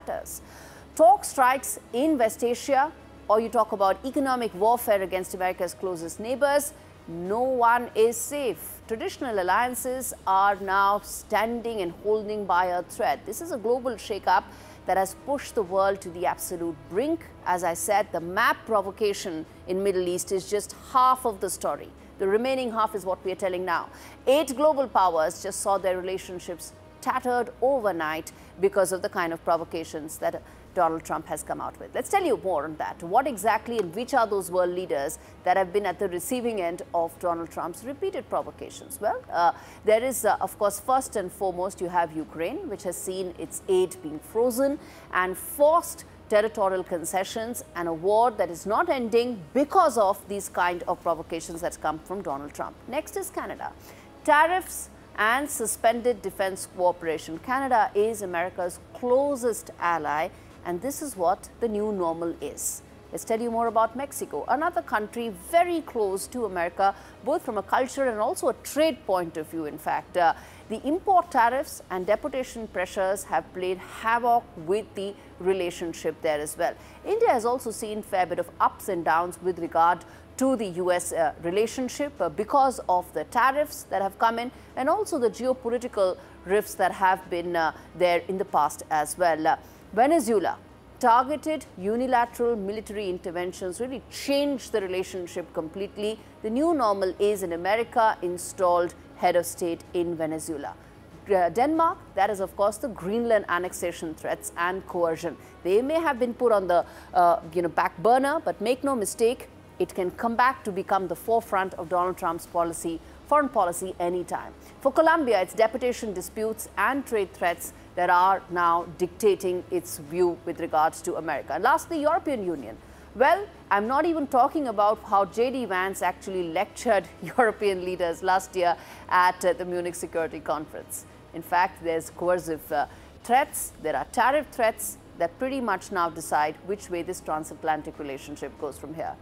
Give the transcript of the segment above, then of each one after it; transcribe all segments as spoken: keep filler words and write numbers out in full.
matters. Talk strikes in West Asia, or you talk about economic warfare against America's closest neighbors, no one is safe. Traditional alliances are now standing and holding by a thread. This is a global shakeup that has pushed the world to the absolute brink. As I said, the map provocation in Middle East is just half of the story. The remaining half is what we are telling now. Eight global powers just saw their relationships tattered overnight because of the kind of provocations that Donald Trump has come out with. Let's tell you more on that. What exactly and which are those world leaders that have been at the receiving end of Donald Trump's repeated provocations? Well, uh, there is, uh, of course, first and foremost, you have Ukraine, which has seen its aid being frozen and forced territorial concessions and a war that is not ending because of these kind of provocations that's come from Donald Trump. Next is Canada. Tariffs and suspended defense cooperation. Canada is America's closest ally, and this is what the new normal is. Let's tell you more about Mexico, another country very close to America, both from a culture and also a trade point of view, in fact. Uh, the import tariffs and deportation pressures have played havoc with the relationship there as well. India has also seen a fair bit of ups and downs with regard to the U S uh, relationship uh, because of the tariffs that have come in and also the geopolitical rifts that have been uh, there in the past as well. Uh, Venezuela, targeted unilateral military interventions really changed the relationship completely. The new normal is an America-installed head of state in Venezuela. Uh, Denmark, that is of course the Greenland annexation threats and coercion. They may have been put on the uh, you know, back burner, but make no mistake, it can come back to become the forefront of Donald Trump's policy, foreign policy anytime. For Colombia, it's deportation disputes and trade threats that are now dictating its view with regards to America. And lastly, European Union. Well, I'm not even talking about how J D Vance actually lectured European leaders last year at uh, the Munich Security Conference. In fact, there's coercive uh, threats, there are tariff threats that pretty much now decide which way this transatlantic relationship goes from here.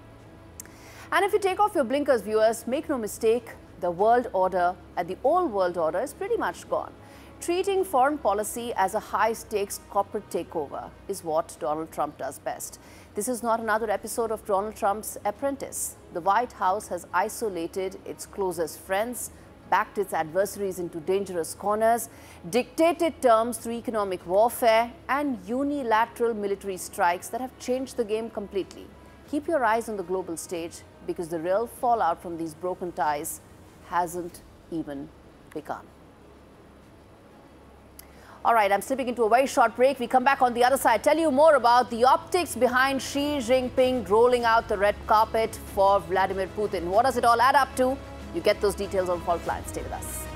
And if you take off your blinkers, viewers, make no mistake, the world order and the old world order is pretty much gone. Treating foreign policy as a high-stakes corporate takeover is what Donald Trump does best. This is not another episode of Donald Trump's Apprentice. The White House has isolated its closest friends, backed its adversaries into dangerous corners, dictated terms through economic warfare and unilateral military strikes that have changed the game completely. Keep your eyes on the global stage because the real fallout from these broken ties hasn't even begun. All right, I'm slipping into a very short break. We come back on the other side, tell you more about the optics behind Xi Jinping rolling out the red carpet for Vladimir Putin. What does it all add up to? You get those details on Fault Line. Stay with us.